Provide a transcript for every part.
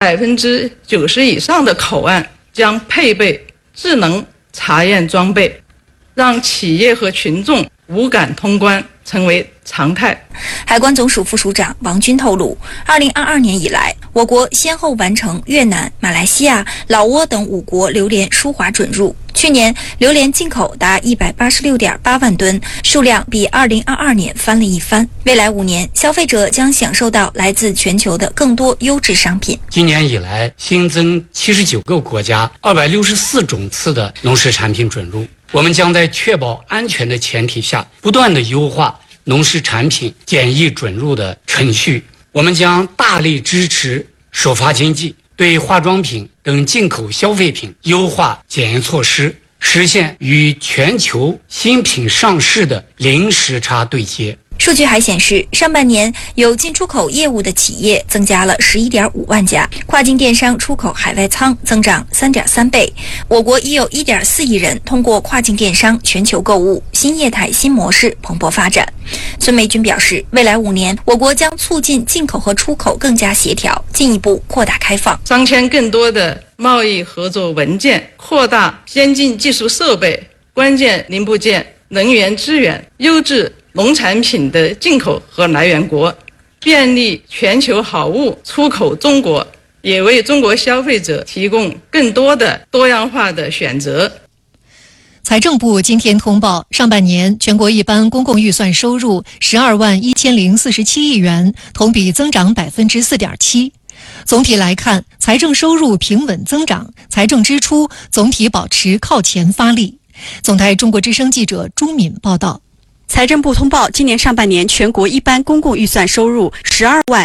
90%以上的口岸将配备智能查验装备，让企业和群众无感通关成为常态。 海关总署副署长王军透露，2022年以来，我国先后完成越南、马来西亚、老挝等5国榴莲输华准入。去年榴莲进口达186.8万吨，数量比2022年翻了一番。未来5年，消费者将享受到来自全球的更多优质商品。 今年以来，新增79个国家264种次的农事产品准入。我们将在确保安全的前提下，不断地优化农事产品检疫准入的程序。我们将大力支持首发经济，对化妆品等进口消费品优化检验措施，实现与全球新品上市的零时差对接。 数据还显示，上半年有进出口业务的企业增加了11.5万家，跨境电商出口海外仓增长3.3倍。我国已有1.4亿人通过跨境电商全球购物，新业态新模式蓬勃发展。孙梅军表示，未来5年，我国将促进进口和出口更加协调，进一步扩大开放， 商签更多的贸易合作文件，扩大先进技术设备、关键零部件、能源资源、优质农产品的进口和来源国，便利全球好物出口中国，也为中国消费者提供更多的多样化的选择。 财政部今天通报，上半年全国一般公共预算收入12万1047亿元，同比增长4.7%。总体来看，财政收入平稳增长，财政支出总体保持靠前发力。总台中国之声记者朱敏报道。 财政部通报，今年上半年全国一般公共预算收入12万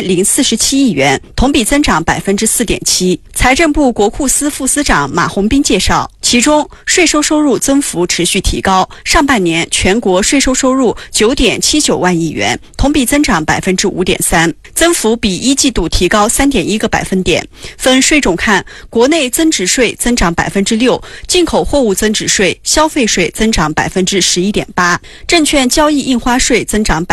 1047亿元，同比增长4.7%。财政部国库司副司长马红斌介绍，其中税收收入增幅持续提高，上半年全国税收收入9.79万亿元，同比增长5.3%，增幅比一季度提高3.1个百分点。分税种看，国内增值税增长6%，进口货物增值税、消费税增长11.8%。证券交易印花税增长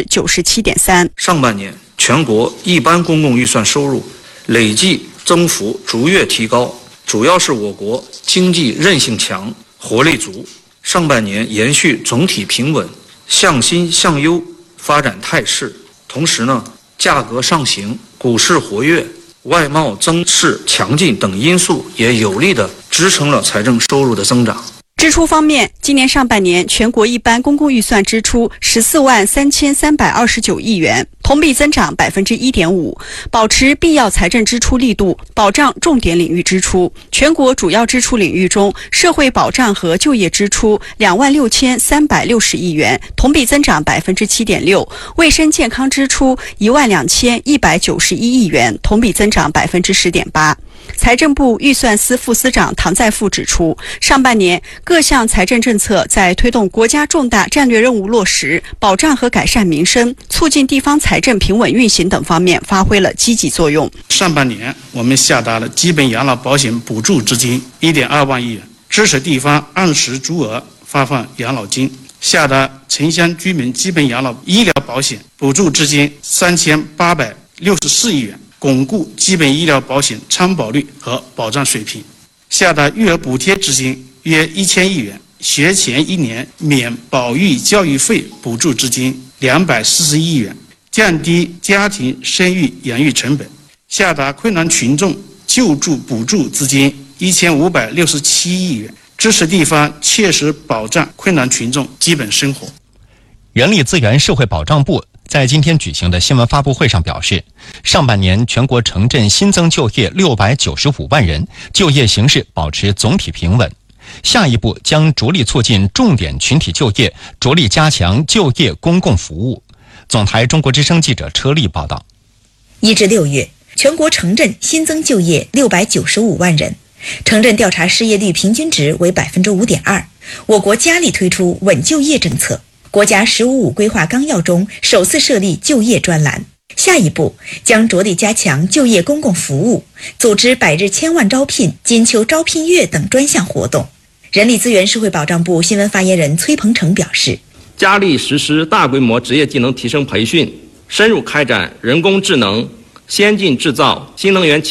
97.3%。 上半年全国一般公共预算收入累计增幅逐月提高，主要是我国经济韧性强、活力足。上半年延续总体平稳、向新向优发展态势，同时价格上行、股市活跃、外贸增势强劲等因素也有力地支撑了财政收入的增长。 支出方面，今年上半年全国一般公共预算支出14万3329亿元，同比增长1.5%，保持必要财政支出力度，保障重点领域支出。全国主要支出领域中，社会保障和就业支出2万6360亿元，同比增长7.6%；卫生健康支出1万2191亿元，同比增长10.8%。财政部预算司副司长唐在富指出，上半年各项财政政策在推动国家重大战略任务落实、保障和改善民生、促进地方财政平稳运行等方面发挥了积极作用。 上半年我们下达了基本养老保险补助资金1.2万亿元，支持地方按时足额发放养老金，下达城乡居民基本养老医疗保险补助资金3864亿元，巩固基本医疗保险参保率和保障水平，下达育儿补贴资金约1000亿元，学前1年免保育教育费补助资金241亿元，降低家庭生育养育成本，下达困难群众救助补助资金1567亿元，支持地方切实保障困难群众基本生活。 人力资源社会保障部在今天举行的新闻发布会上表示，上半年全国城镇新增就业695万人，就业形势保持总体平稳。下一步将着力促进重点群体就业，着力加强就业公共服务。总台中国之声记者车丽报道。 1至6月，全国城镇新增就业695万人，城镇调查失业率平均值为5.2%。我国加力推出稳就业政策。国家“15+5”规划纲要中首次设立就业专栏，下一步将着力加强就业公共服务，组织百日千万招聘、金秋招聘月等专项活动。人力资源社会保障部新闻发言人崔鹏程表示， 加力实施大规模职业技能提升培训，深入开展人工智能、先进制造、新能源